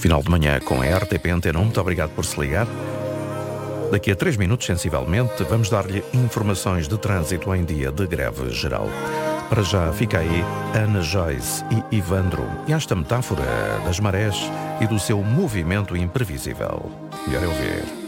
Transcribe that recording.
Final de manhã com a RTP Antena 1. Muito obrigado por se ligar. Daqui a 3 minutos, sensivelmente, vamos dar-lhe informações de trânsito em dia de greve geral. Para já, fica aí Ana Joyce e Ivandro e esta metáfora das marés e do seu movimento imprevisível. Melhor eu ver.